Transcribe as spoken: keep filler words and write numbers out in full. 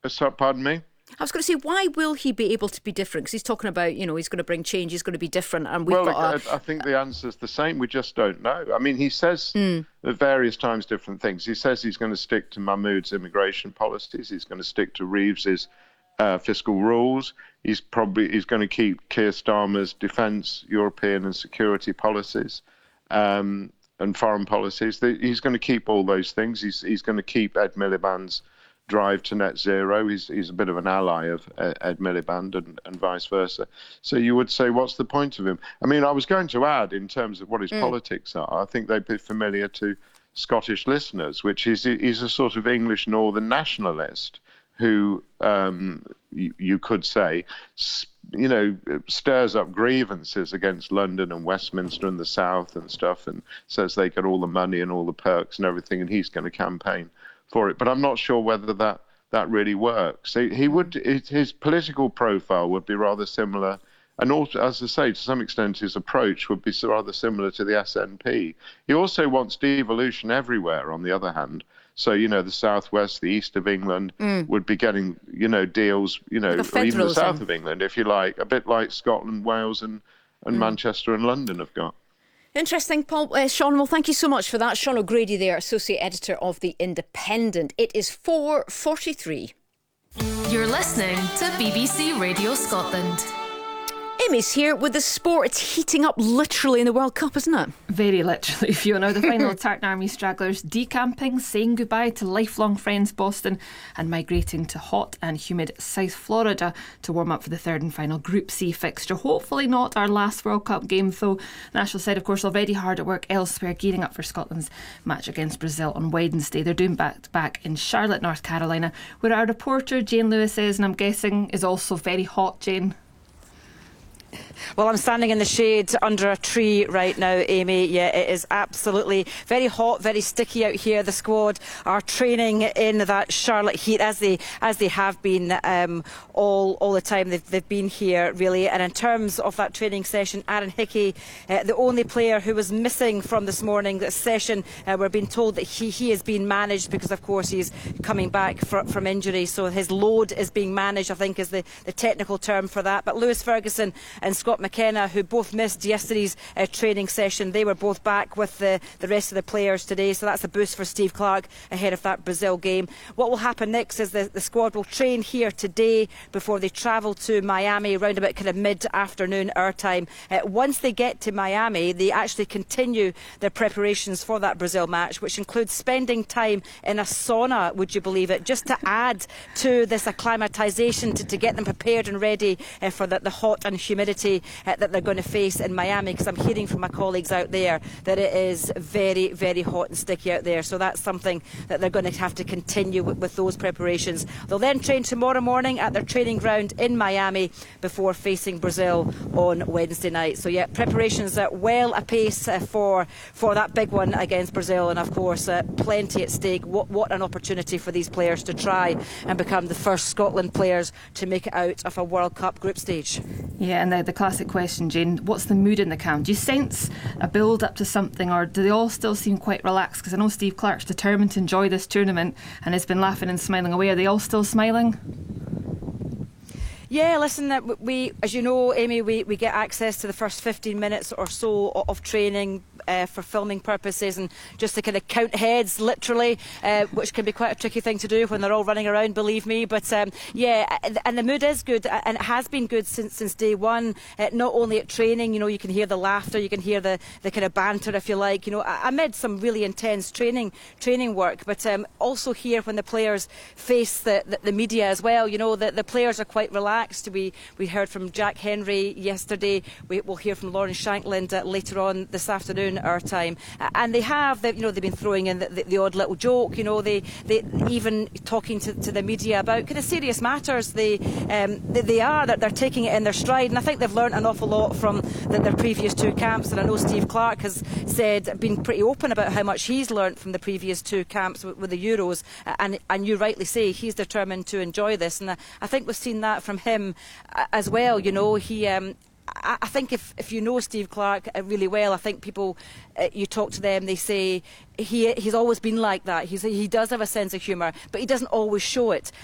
So, pardon me? I was going to say, why will he be able to be different? Because he's talking about, you know, he's going to bring change, he's going to be different, and we've well, got a... I think the answer's the same. We just don't know. I mean, he says mm. at various times different things. He says he's going to stick to Mahmoud's immigration policies. He's going to stick to Reeves's uh, fiscal rules. He's probably he's going to keep Keir Starmer's defence, European and security policies. Um, and foreign policies. He's going to keep all those things. He's he's going to keep Ed Miliband's drive to net zero. He's he's a bit of an ally of Ed Miliband and, and vice versa. So you would say, what's the point of him? I mean, I was going to add, in terms of what his mm. politics are, I think they'd be familiar to Scottish listeners, which is he's a sort of English northern nationalist who, um, you, you could say, you know, stirs up grievances against London and Westminster and the South and stuff, and says they get all the money and all the perks and everything, and he's going to campaign for it. But I'm not sure whether that, that really works. He, he would, his political profile would be rather similar, and also, as I say, to some extent, his approach would be rather similar to the S N P. He also wants devolution everywhere, on the other hand. So, you know, the southwest, the east of England mm. would be getting, you know, deals, you know, or even the south of England, if you like, a bit like Scotland, Wales and, and mm. Manchester and London have got. Interesting, Paul. Uh, Sean, well, thank you so much for that. Sean O'Grady there, Associate Editor of The Independent. It is four forty-three. You're listening to B B C Radio Scotland. Amy's here with the sport. It's heating up literally in the World Cup, isn't it? Very literally, Fiona. The final Tartan Army stragglers decamping, saying goodbye to lifelong friends Boston, and migrating to hot and humid South Florida to warm up for the third and final Group C fixture. Hopefully not our last World Cup game, though. The national side, of course, already hard at work elsewhere, gearing up for Scotland's match against Brazil on Wednesday. They're doing back-to-back in Charlotte, North Carolina, where our reporter Jane Lewis is, and I'm guessing is also very hot, Jane. Well, I'm standing in the shade under a tree right now, Amy. Yeah, it is absolutely very hot, very sticky out here. The squad are training in that Charlotte heat, as they as they have been um, all all the time they've, they've been here, really. And in terms of that training session, Aaron Hickey, uh, the only player who was missing from this morning's session, uh, we're being told that he, he is being managed because, of course, he's coming back fr from injury. So his load is being managed, I think, is the, the technical term for that. But Lewis Ferguson and Scott McKenna, who both missed yesterday's uh, training session, they were both back with the, the rest of the players today, so that's a boost for Steve Clarke ahead of that Brazil game. What will happen next is the, the squad will train here today before they travel to Miami around about kind of mid-afternoon our time. Uh, once they get to Miami, they actually continue their preparations for that Brazil match, which includes spending time in a sauna, would you believe it, just to add to this acclimatisation to, to get them prepared and ready uh, for the, the hot and humidity Uh, that they're going to face in Miami, because I'm hearing from my colleagues out there that it is very, very hot and sticky out there. So that's something that they're going to have to continue with, with those preparations. They'll then train tomorrow morning at their training ground in Miami before facing Brazil on Wednesday night. So yeah, preparations are well apace uh, for for that big one against Brazil, and of course uh, plenty at stake. What, what an opportunity for these players to try and become the first Scotland players to make it out of a World Cup group stage. Yeah, and the, the classic question, Jane, what's the mood in the camp? Do you sense a build up to something, or do they all still seem quite relaxed? Because I know Steve Clarke's determined to enjoy this tournament and has been laughing and smiling away. Are they all still smiling? Yeah, listen, we, as you know, Amy, we, we get access to the first fifteen minutes or so of training uh, for filming purposes, and just to kind of count heads, literally, uh, which can be quite a tricky thing to do when they're all running around, believe me. But um, yeah, and the mood is good, and it has been good since since day one. Uh, not only at training, you know, you can hear the laughter, you can hear the, the kind of banter, if you like, you know, amid some really intense training training work, but um, also here when the players face the, the, the media as well. You know, the, the players are quite relaxed. We, we heard from Jack Henry yesterday. We will hear from Lawrence Shankland uh, later on this afternoon, our time. Uh, and they have, the, you know, they've been throwing in the, the, the odd little joke. You know, they, they even talking to, to the media about kind of serious matters. They, um, they, they are that they're taking it in their stride, and I think they've learnt an awful lot from the, their previous two camps. And I know Steve Clarke has said, been pretty open about how much he's learnt from the previous two camps with, with the Euros. Uh, and and you rightly say he's determined to enjoy this, and I, I think we've seen that from him. Him as well. You know, he um, I, I think if, if you know Steve Clarke uh, really well, I think people, uh, you talk to them, they say he he's always been like that. He's, he does have a sense of humour, but he doesn't always show it.